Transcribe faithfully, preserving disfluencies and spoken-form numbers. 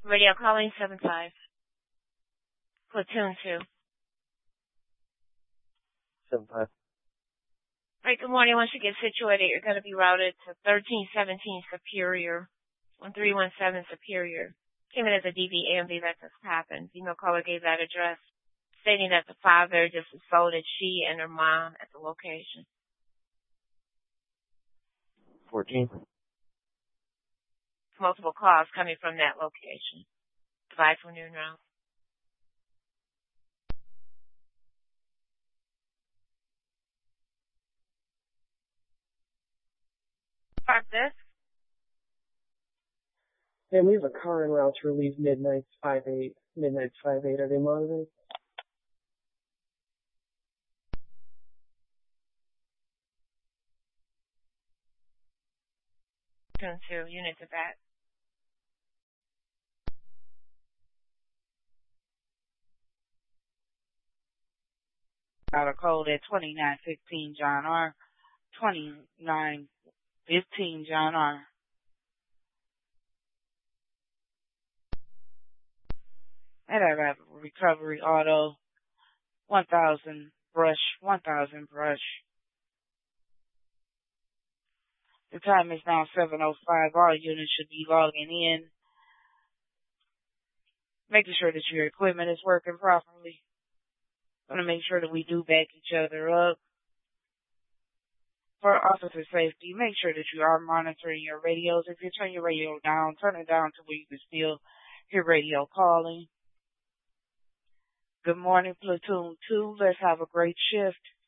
Radio calling seven five. Platoon two. seven five. All right, good morning. Once you get situated, you're going to be routed to thirteen seventeen Superior, one three one seven Superior. Came in as a D V A M V that just happened. Female caller gave that address, stating that the father just assaulted she and her mom at the location. fourteen. Multiple calls coming from that location. Advice when you're around. Park this. And we have a car en route to relieve Midnight five eight. Midnight five eight, are they monitoring? Platoon two, units of that. Dollar code at twenty-nine fifteen John R. twenty-nine fifteen John R. And I have recovery auto, one thousand brush, one thousand brush. The time is now seven oh five. All units should be logging in, making sure that your equipment is working properly. Want to make sure that we do back each other up. For officer safety, make sure that you are monitoring your radios. If you turn your radio down, turn it down to where you can still hear radio calling. Good morning, Platoon two. Let's have a great shift.